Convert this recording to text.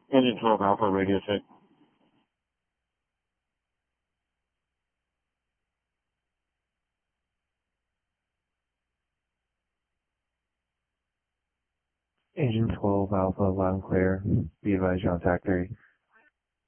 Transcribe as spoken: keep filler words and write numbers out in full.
Engine twelve Alpha radio check. Engine twelve Alpha, loud and clear. Be advised you're on T A C three.